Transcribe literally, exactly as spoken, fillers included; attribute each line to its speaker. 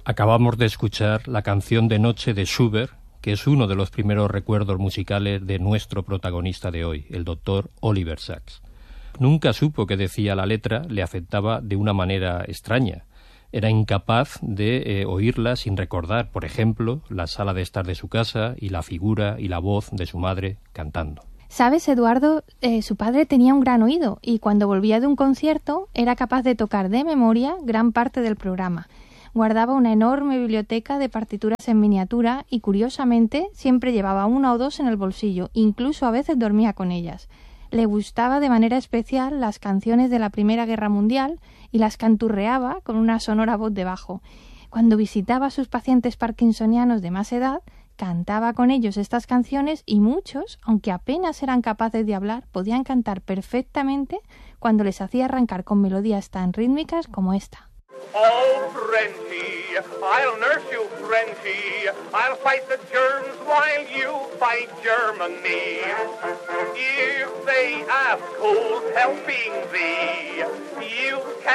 Speaker 1: Acabamos de escuchar la canción de Noche de Schubert, que es uno de los primeros recuerdos musicales de nuestro protagonista de hoy, el doctor Oliver Sacks. Nunca supo que decía la letra, le afectaba de una manera extraña. Era incapaz de eh, oírla sin recordar, por ejemplo, la sala de estar de su casa y la figura y la voz de su madre cantando.
Speaker 2: ¿Sabes, Eduardo? Eh, su padre tenía un gran oído y cuando volvía de un concierto era capaz de tocar de memoria gran parte del programa. Guardaba una enorme biblioteca de partituras en miniatura y, curiosamente, siempre llevaba una o dos en el bolsillo, incluso a veces dormía con ellas. Le gustaba de manera especial las canciones de la Primera Guerra Mundial y las canturreaba con una sonora voz de bajo. Cuando visitaba a sus pacientes parkinsonianos de más edad, cantaba con ellos estas canciones y muchos, aunque apenas eran capaces de hablar, podían cantar perfectamente cuando les hacía arrancar con melodías tan rítmicas como esta.
Speaker 3: Oh, Frenchy, I'll nurse you, Frenchy. I'll fight the germs while you fight Germany. If they ask who's helping thee, you can